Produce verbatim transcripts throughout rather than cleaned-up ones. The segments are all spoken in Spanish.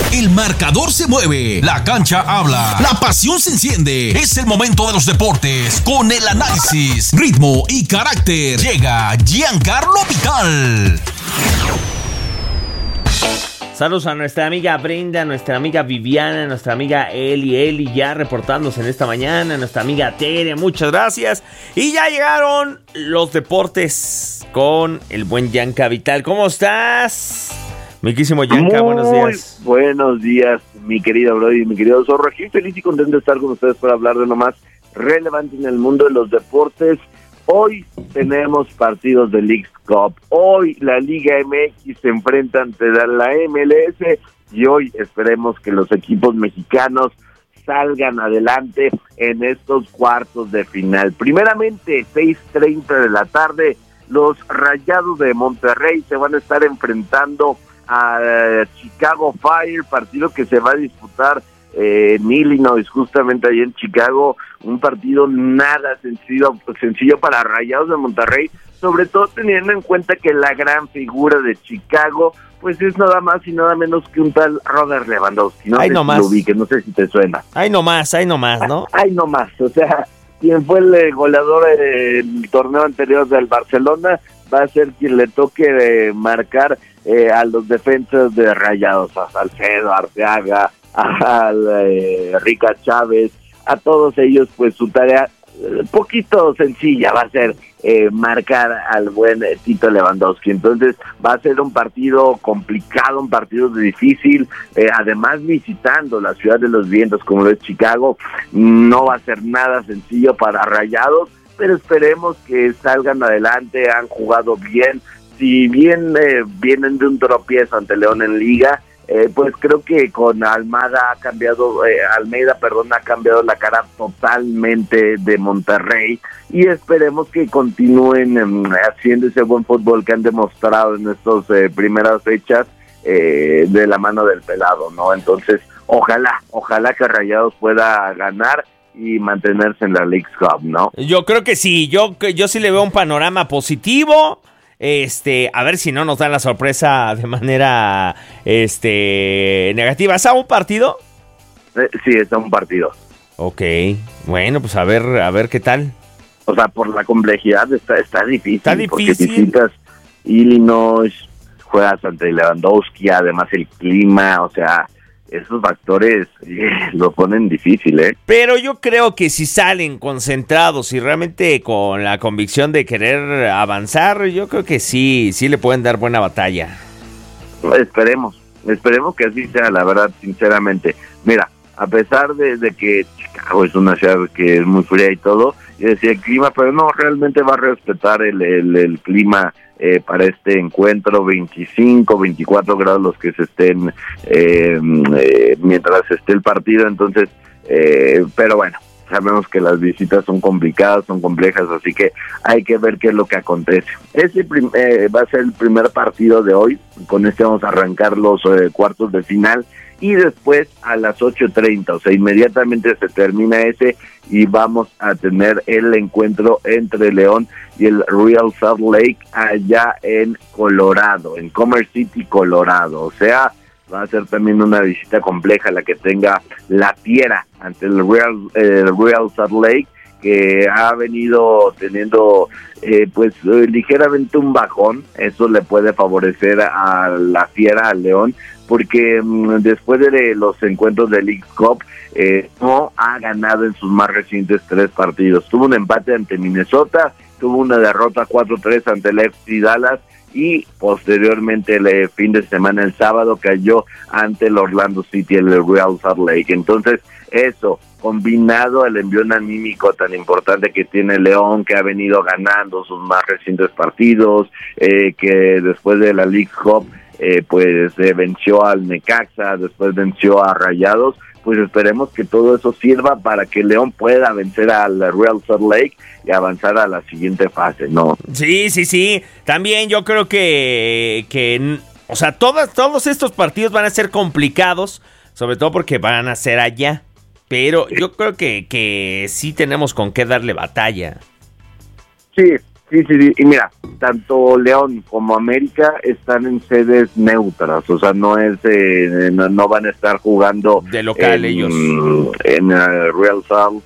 El marcador se mueve, la cancha habla, la pasión se enciende. Es el momento de los deportes con el análisis, ritmo y carácter. Llega Giancarlo Vital. Saludos a nuestra amiga Brenda, nuestra amiga Viviana, nuestra amiga Eli, Eli ya reportándose en esta mañana, nuestra amiga Tere, muchas gracias. Y ya llegaron los deportes con el buen Gianca Vital. ¿Cómo estás? Mi querísimo Gianca, Muy buenos días. Buenos días, mi querido Brody, mi querido Zorro. Aquí feliz y contento de estar con ustedes para hablar de lo más relevante en el mundo de los deportes. Hoy tenemos partidos de Leagues Cup. Hoy la Liga M X se enfrenta ante la M L S y hoy esperemos que los equipos mexicanos salgan adelante en estos cuartos de final. Primeramente, seis treinta de la tarde, los Rayados de Monterrey se van a estar enfrentando a Chicago Fire, partido que se va a disputar Eh, en Illinois, justamente ahí en Chicago, un partido nada sencillo, sencillo para Rayados de Monterrey, sobre todo teniendo en cuenta que la gran figura de Chicago, pues es nada más y nada menos que un tal Robert Lewandowski, no Ay, sé no si más. lo ubiques, no sé si te suena. Ay, no más, ay, no más, ¿no? Ay, no más, o sea, quien fue el eh, goleador del torneo anterior del Barcelona, va a ser quien le toque eh, marcar eh, a los defensas de Rayados, a Salcedo, a Arteaga, a eh, Rica Chávez, a todos ellos, pues su tarea un eh, poquito sencilla va a ser eh, marcar al buen eh, Tito Lewandowski. Entonces va a ser un partido complicado, un partido difícil, eh, además visitando la ciudad de los vientos como lo es Chicago, no va a ser nada sencillo para Rayados, pero esperemos que salgan adelante. Han jugado bien, si bien eh, vienen de un tropiezo ante León en Liga, Eh, pues creo que con Almada ha cambiado, eh, Almeida, perdón, ha cambiado la cara totalmente de Monterrey y esperemos que continúen eh, haciendo ese buen fútbol que han demostrado en estas eh, primeras fechas eh, de la mano del pelado, ¿no? Entonces, ojalá, ojalá que Rayados pueda ganar y mantenerse en la Leagues Cup, ¿no? Yo creo que sí, yo, yo sí le veo un panorama positivo. Este, a ver si no nos dan la sorpresa de manera este negativa. ¿Es a un partido? Eh, sí, es a un partido. Ok, bueno, pues a ver, a ver qué tal. O sea, por la complejidad está, está difícil. Está difícil. Porque visitas Illinois, juegas ante Lewandowski, además el clima, o sea, esos factores eh, lo ponen difícil, ¿eh? Pero yo creo que si salen concentrados y realmente con la convicción de querer avanzar, yo creo que sí, sí le pueden dar buena batalla. Esperemos, esperemos que así sea, la verdad, sinceramente. Mira, a pesar de, de que Chicago es una ciudad que es muy fría y todo, yo decía el clima, pero no, realmente va a respetar el, el, el clima eh, para este encuentro, veinticinco, veinticuatro grados los que se estén eh, eh, mientras esté el partido, entonces, eh, pero bueno, sabemos que las visitas son complicadas, son complejas, así que hay que ver qué es lo que acontece. Ese prim- eh, va a ser el primer partido de hoy, con este vamos a arrancar los eh, cuartos de final, y después a las ocho treinta, o sea, inmediatamente se termina ese y vamos a tener el encuentro entre León y el Real Salt Lake allá en Colorado, en Commerce City, Colorado, o sea, va a ser también una visita compleja la que tenga la Fiera ante el Real, eh, Real Salt Lake, que ha venido teniendo eh, pues eh, ligeramente un bajón. Eso le puede favorecer a la Fiera, al León, porque mmm, después de los encuentros de League Cup eh, no ha ganado en sus más recientes tres partidos. Tuvo un empate ante Minnesota, tuvo una derrota cuatro tres ante el F C Dallas y posteriormente el eh, fin de semana, el sábado, cayó ante el Orlando City, el Real Salt Lake. Entonces, eso, combinado al envión anímico tan importante que tiene León, que ha venido ganando sus más recientes partidos, eh, que después de la League Cup, eh, pues eh, venció al Necaxa, después venció a Rayados, pues esperemos que todo eso sirva para que León pueda vencer al Real Salt Lake y avanzar a la siguiente fase, ¿no? Sí, sí, sí. También yo creo que, que o sea, todos, todos estos partidos van a ser complicados, sobre todo porque van a ser allá. Pero yo creo que, que sí tenemos con qué darle batalla. Sí, Sí, sí, sí, y mira, tanto León como América están en sedes neutras, o sea, no es, eh, no, no van a estar jugando de local en, ellos en uh, Real Salt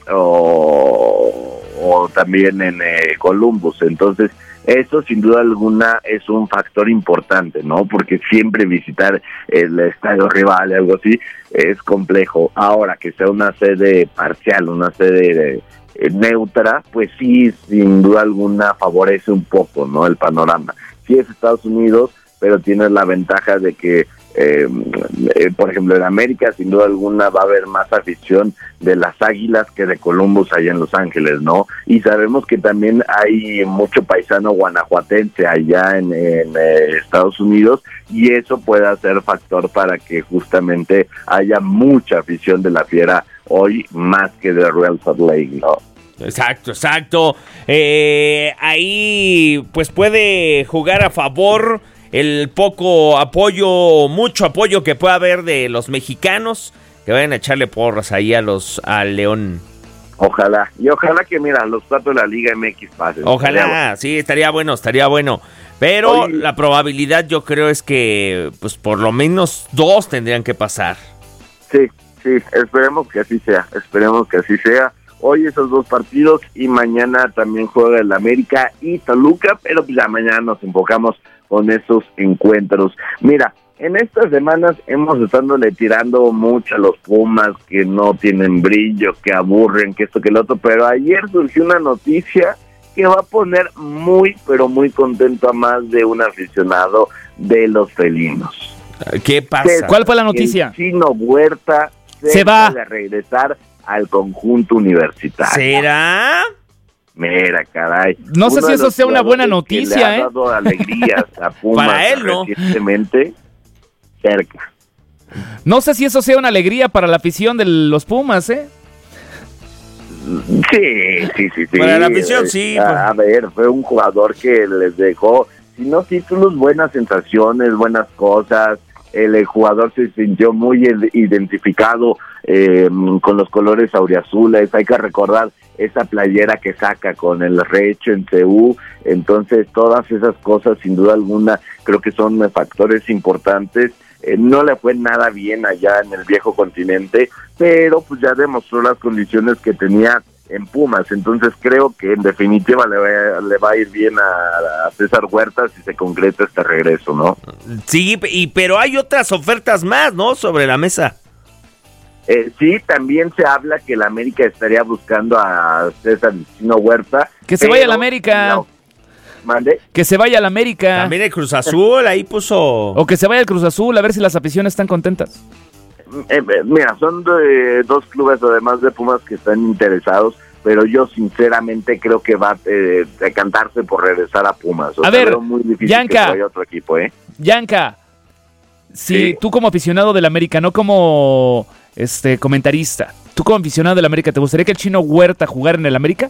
o, o también en eh, Columbus, entonces eso sin duda alguna es un factor importante, ¿no? Porque siempre visitar el estadio rival, algo así, es complejo. Ahora que sea una sede parcial, una sede de, eh, neutra, pues sí, sin duda alguna favorece un poco, ¿no? El panorama. Sí es Estados Unidos, pero tienes la ventaja de que Eh, eh, por ejemplo, en América sin duda alguna va a haber más afición de las Águilas que de Columbus allá en Los Ángeles, ¿no? Y sabemos que también hay mucho paisano guanajuatense allá en, en eh, Estados Unidos, y eso puede ser factor para que justamente haya mucha afición de la Fiera hoy más que de Real Salt Lake, ¿no? Exacto, exacto. Eh, ahí pues puede jugar a favor el poco apoyo, mucho apoyo que pueda haber de los mexicanos, que vayan a echarle porras ahí a los al León. Ojalá, y ojalá que, mira, los cuatro de la Liga M X pasen. Ojalá, estaría sí, estaría bueno, estaría bueno. Pero Oye, la probabilidad yo creo es que, pues por lo menos dos tendrían que pasar. Sí, sí, esperemos que así sea, esperemos que así sea. Hoy esos dos partidos y mañana también juega el América y Toluca, pero ya mañana nos enfocamos con esos encuentros. Mira, en estas semanas hemos estado le tirando mucho a los Pumas, que no tienen brillo, que aburren, que esto, que lo otro, pero ayer surgió una noticia que va a poner muy, pero muy contento a más de un aficionado de los felinos. ¿Qué pasa? ¿Cuál fue la noticia? El Chino Huerta se va de regresar al conjunto universitario. ¿Será? Mira, caray. No sé si eso sea una buena noticia, ¿eh? Le ha dado alegrías a Pumas. Para él, ¿no? Recientemente, cerca. No sé si eso sea una alegría para la afición de los Pumas, ¿eh? Sí, sí, sí, sí. Para la afición, sí. A, a ver, fue un jugador que les dejó, si no títulos, buenas sensaciones, buenas cosas. El, el jugador se sintió muy identificado eh, con los colores auriazules. Hay que recordar esa playera que saca con el recho en C U. Entonces, todas esas cosas, sin duda alguna, creo que son factores importantes. Eh, no le fue nada bien allá en el viejo continente, pero pues ya demostró las condiciones que tenía en Pumas. Entonces creo que en definitiva le va, le va a ir bien a, a César Huerta si se concreta este regreso, ¿no? Sí, y pero hay otras ofertas más, ¿no? Sobre la mesa. Eh, sí, también se habla que la América estaría buscando a César Chino Huerta. Que se vaya a la América. No. ¿Mande? Que se vaya a la América. También el Cruz Azul, ahí puso... O que se vaya al Cruz Azul, a ver si las aficiones están contentas. Eh, eh, mira, son de, dos clubes además de Pumas que están interesados, pero yo sinceramente creo que va eh, a decantarse por regresar a Pumas. O a sea, ver, veo muy difícil Yanka, que vaya a otro equipo, ¿eh? Yanka, si Sí. tú como aficionado del América, no como este comentarista, tú como aficionado del América, ¿te gustaría que el Chino Huerta jugara en el América?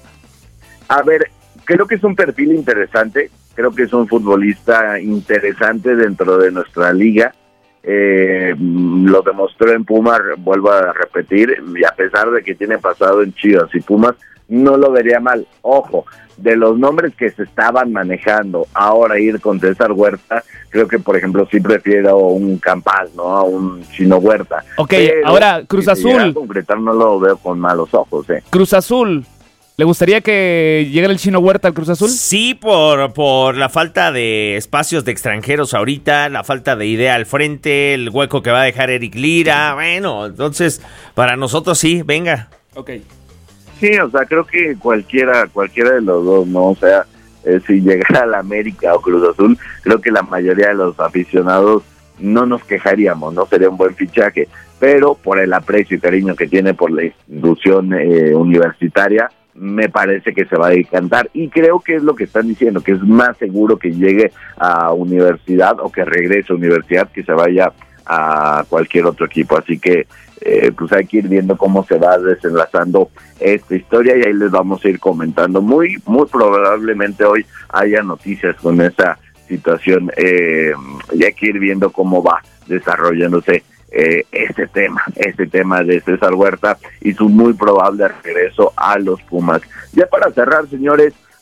A ver, creo que es un perfil interesante, creo que es un futbolista interesante dentro de nuestra liga. Eh, lo demostró en Pumas, vuelvo a repetir, y a pesar de que tiene pasado en Chivas y Pumas, no lo vería mal. Ojo, de los nombres que se estaban manejando, ahora ir con César Huerta, creo que por ejemplo sí prefiero un Campaz, ¿no? A un Chino Huerta. Ok, Pero, ahora Cruz si se llega Azul. a concretar, no lo veo con malos ojos, ¿eh? Cruz Azul, ¿le gustaría que llegara el Chino Huerta al Cruz Azul? Sí, por, por la falta de espacios de extranjeros ahorita, la falta de idea al frente, el hueco que va a dejar Eric Lira. Bueno, entonces, para nosotros sí, venga. Ok. Sí, o sea, creo que cualquiera cualquiera de los dos, ¿no? O sea, eh, si llegara a la América o Cruz Azul, creo que la mayoría de los aficionados no nos quejaríamos, ¿no? Sería un buen fichaje, pero por el aprecio y cariño que tiene por la institución eh, universitaria, me parece que se va a decantar, y creo que es lo que están diciendo, que es más seguro que llegue a universidad o que regrese a universidad que se vaya a cualquier otro equipo. Así que eh, pues hay que ir viendo cómo se va desenlazando esta historia, y ahí les vamos a ir comentando. Muy muy probablemente hoy haya noticias con esa situación, eh, y hay que ir viendo cómo va desarrollándose eh, este tema, este tema de César Huerta y su muy probable regreso a los Pumas. Ya para cerrar, señores,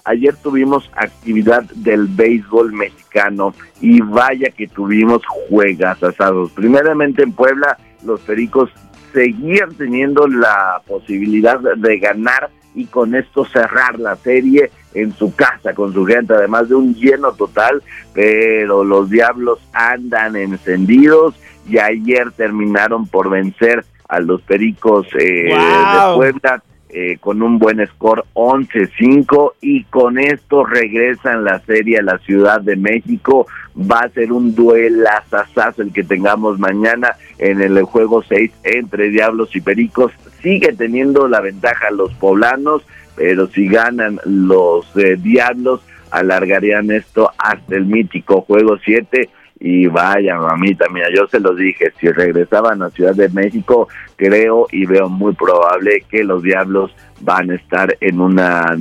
ayer tuvimos actividad del béisbol mexicano y vaya que tuvimos juegas asados. Primeramente en Puebla, los Pericos seguían teniendo la posibilidad de ganar y con esto cerrar la serie en su casa con su gente, además de un lleno total, pero los Diablos andan encendidos y ayer terminaron por vencer a los Pericos eh, wow. de Puebla eh, con un buen score once cinco, y con esto regresan la serie a la Ciudad de México. Va a ser un duelazazazo el que tengamos mañana en el juego seis entre Diablos y Pericos. Sigue teniendo la ventaja los poblanos, pero si ganan los eh, Diablos, alargarían esto hasta el mítico juego siete. Y vaya, mamita mía, yo se los dije, si regresaban a Ciudad de México, creo y veo muy probable que los Diablos van a estar en una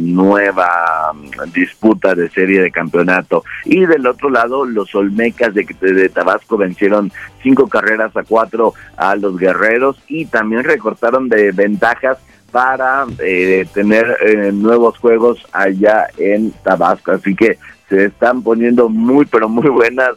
nueva disputa de serie de campeonato. Y del otro lado, los Olmecas de, de Tabasco vencieron cinco carreras a cuatro a los Guerreros y también recortaron de ventajas para eh, tener eh, nuevos juegos allá en Tabasco. Así que se están poniendo muy, pero muy buenas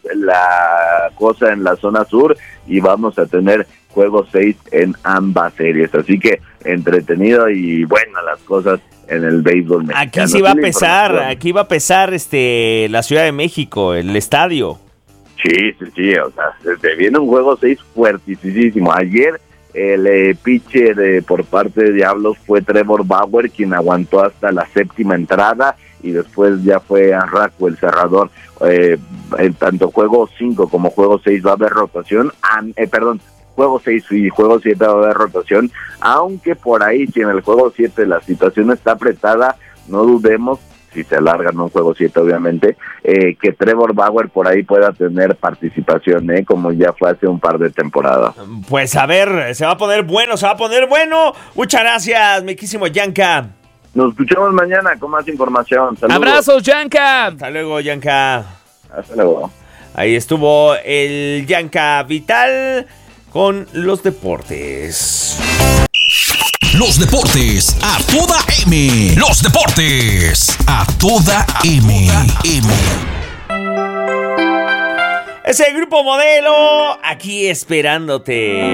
la cosa en la zona sur y vamos a tener juego seis en ambas series. Así que entretenido y buenas las cosas en el béisbol mexicano. Aquí sí va a pesar, aquí va a pesar este la Ciudad de México, el estadio. Sí, sí, sí, o sea, se viene un juego seis fuertísimo. Ayer el eh, pitcher eh, por parte de Diablos fue Trevor Bauer, quien aguantó hasta la séptima entrada, y después ya fue Arraco el cerrador. Eh, en tanto juego cinco como juego seis va a haber rotación, ah, eh, perdón, juego seis y juego siete va a haber rotación, aunque por ahí, si en el juego siete la situación está apretada, no dudemos, si se alargan un juego siete obviamente, eh, que Trevor Bauer por ahí pueda tener participación, eh, como ya fue hace un par de temporadas. Pues a ver, se va a poner bueno, se va a poner bueno. Muchas gracias, mi quísimo Yanka. Nos escuchamos mañana con más información. Saludos. Abrazos, Yanka. Hasta luego, Yanka. Hasta luego. Ahí estuvo el Yanka Vital con los deportes. Los deportes a toda M. Los deportes a toda M. M. Es el Grupo Modelo aquí esperándote.